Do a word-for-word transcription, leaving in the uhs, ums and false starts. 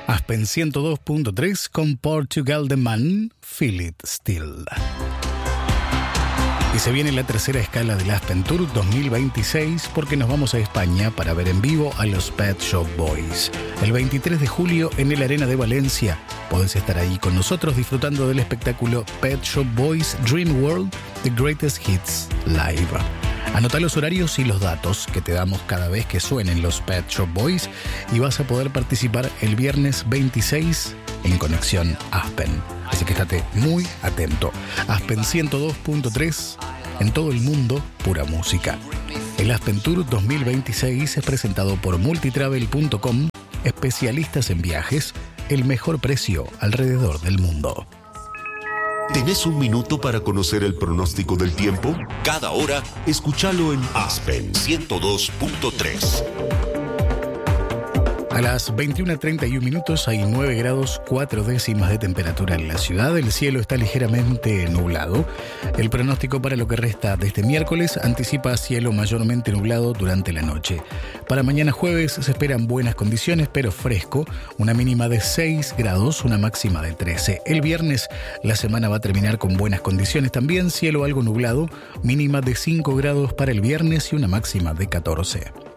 Aspen ciento dos punto tres con Portugal The Man, Feel It Still. Y se viene la tercera escala del Aspen Tour dos mil veintiséis porque nos vamos a España para ver en vivo a los Pet Shop Boys. El veintitrés de julio en el Arena de Valencia podés estar ahí con nosotros disfrutando del espectáculo Pet Shop Boys Dream World The Greatest Hits Live. Anota los horarios y los datos que te damos cada vez que suenen los Pet Shop Boys y vas a poder participar el viernes veintiséis en Conexión Aspen. Así que estate muy atento. Aspen ciento dos punto tres, en todo el mundo, pura música. El Aspen Tour dos mil veintiséis es presentado por multitravel punto com, especialistas en viajes, el mejor precio alrededor del mundo. ¿Tenés un minuto para conocer el pronóstico del tiempo? Cada hora, escúchalo en Aspen ciento dos punto tres. A las veintiuna treinta y uno minutos hay nueve grados cuatro décimas de temperatura en la ciudad. El cielo está ligeramente nublado. El pronóstico para lo que resta de este miércoles anticipa cielo mayormente nublado durante la noche. Para mañana jueves se esperan buenas condiciones, pero fresco. Una mínima de seis grados, una máxima de trece. El viernes la semana va a terminar con buenas condiciones también. Cielo algo nublado, mínima de cinco grados para el viernes y una máxima de catorce.